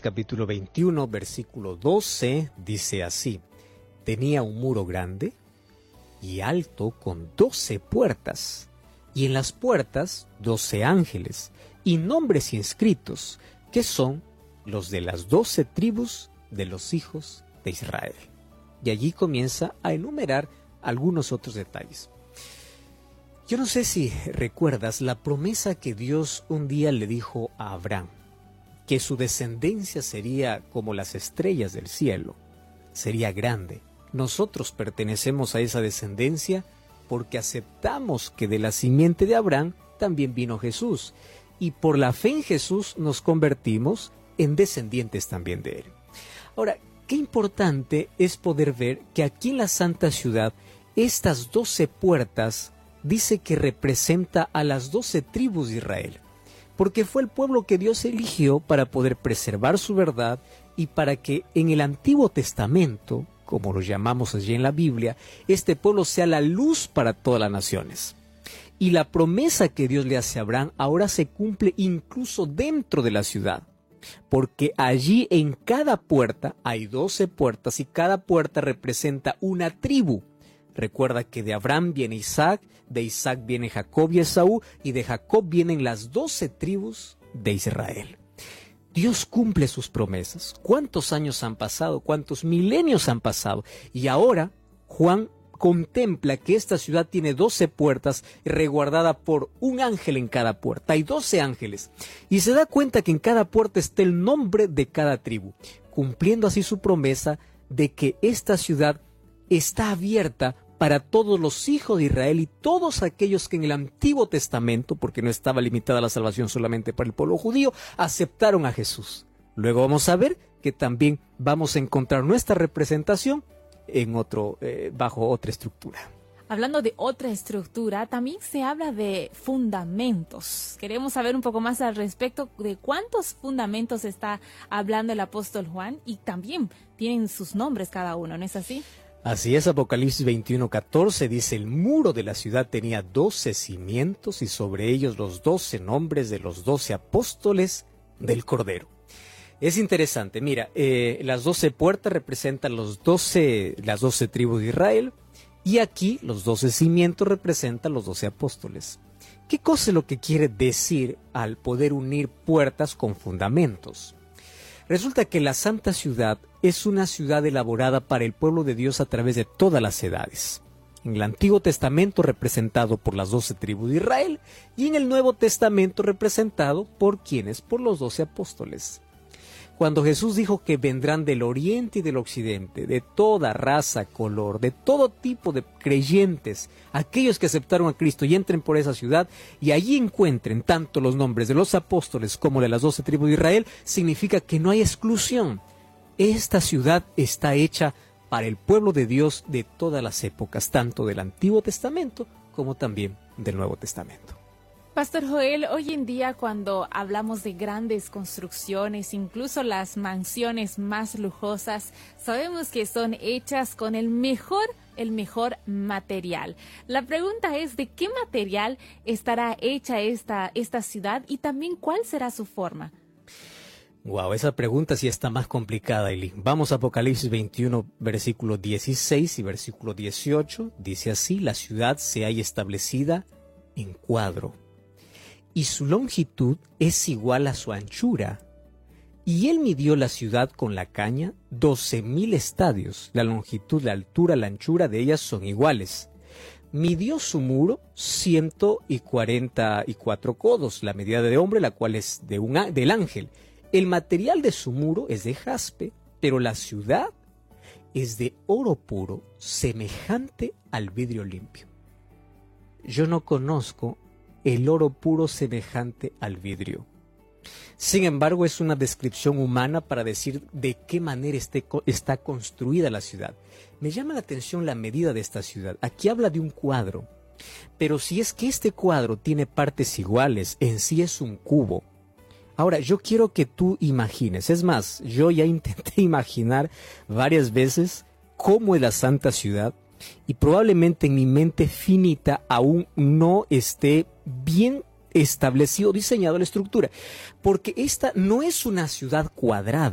capítulo 21, versículo 12, dice así: tenía un muro grande y alto con 12 puertas, y en las puertas 12 ángeles, y nombres inscritos, que son los de las 12 tribus de los hijos de Israel. Y allí comienza a enumerar algunos otros detalles. Yo no sé si recuerdas la promesa que Dios un día le dijo a Abraham, que su descendencia sería como las estrellas del cielo, sería grande. Nosotros pertenecemos a esa descendencia porque aceptamos que de la simiente de Abraham también vino Jesús, y por la fe en Jesús nos convertimos en descendientes también de él. Ahora, qué importante es poder ver que aquí en la Santa Ciudad, estas 12 puertas dice que representa a las 12 tribus de Israel, porque fue el pueblo que Dios eligió para poder preservar su verdad y para que en el Antiguo Testamento, como lo llamamos allí en la Biblia, este pueblo sea la luz para todas las naciones. Y la promesa que Dios le hace a Abraham ahora se cumple incluso dentro de la ciudad, porque allí en cada puerta hay 12 puertas y cada puerta representa una tribu. Recuerda que de Abraham viene Isaac, de Isaac viene Jacob y Esaú, y de Jacob vienen las 12 tribus de Israel. Dios cumple sus promesas. ¿Cuántos años han pasado? ¿Cuántos milenios han pasado? Y ahora Juan contempla que esta ciudad tiene 12 puertas resguardada por un ángel en cada puerta. Hay 12 ángeles. Y se da cuenta que en cada puerta está el nombre de cada tribu, cumpliendo así su promesa de que esta ciudad está abierta para todos los hijos de Israel y todos aquellos que en el Antiguo Testamento, porque no estaba limitada la salvación solamente para el pueblo judío, aceptaron a Jesús. Luego vamos a ver que también vamos a encontrar nuestra representación en bajo otra estructura. Hablando de otra estructura, también se habla de fundamentos. Queremos saber un poco más al respecto de cuántos fundamentos está hablando el apóstol Juan, y también tienen sus nombres cada uno, ¿no es así? Así es, Apocalipsis 21:14 dice: el muro de la ciudad tenía 12 cimientos y sobre ellos los 12 nombres de los 12 apóstoles del Cordero. Es interesante, mira, las 12 puertas representan las 12 tribus de Israel, y aquí los 12 cimientos representan los 12 apóstoles. ¿Qué cosa es lo que quiere decir al poder unir puertas con fundamentos? Resulta que la Santa Ciudad es una ciudad elaborada para el pueblo de Dios a través de todas las edades. En el Antiguo Testamento representado por las 12 tribus de Israel, y en el Nuevo Testamento representado por ¿quiénes? Por los 12 apóstoles. Cuando Jesús dijo que vendrán del oriente y del occidente, de toda raza, color, de todo tipo de creyentes, aquellos que aceptaron a Cristo y entren por esa ciudad y allí encuentren tanto los nombres de los apóstoles como de las 12 tribus de Israel, significa que no hay exclusión. Esta ciudad está hecha para el pueblo de Dios de todas las épocas, tanto del Antiguo Testamento como también del Nuevo Testamento. Pastor Joel, hoy en día cuando hablamos de grandes construcciones, incluso las mansiones más lujosas, sabemos que son hechas con el mejor material. La pregunta es, ¿de qué material estará hecha esta ciudad y también cuál será su forma? Wow, esa pregunta sí está más complicada, Eli. Vamos a Apocalipsis 21, versículo 16 y versículo 18. Dice así: la ciudad se halla establecida en cuadro, y su longitud es igual a su anchura. Y él midió la ciudad con la caña 12,000 estadios. La longitud, la altura, la anchura de ellas son iguales. Midió su muro 144 codos, la medida de hombre, la cual es del ángel. El material de su muro es de jaspe, pero la ciudad es de oro puro, semejante al vidrio limpio. Yo no conozco el oro puro semejante al vidrio. Sin embargo, es una descripción humana para decir de qué manera está construida la ciudad. Me llama la atención la medida de esta ciudad. Aquí habla de un cuadro, pero si es que este cuadro tiene partes iguales, en sí es un cubo. Ahora, yo quiero que tú imagines, es más, yo ya intenté imaginar varias veces cómo es la Santa Ciudad, y probablemente en mi mente finita aún no esté bien establecido, diseñado la estructura, porque esta no es una ciudad cuadrada.